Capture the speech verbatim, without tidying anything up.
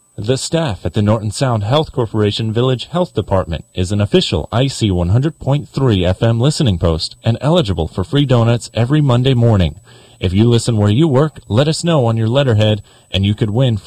The staff at the Norton Sound Health Corporation Village Health Department is an official I C one hundred point three F M listening post and eligible for free donuts every Monday morning. If you listen where you work, let us know on your letterhead, and you could win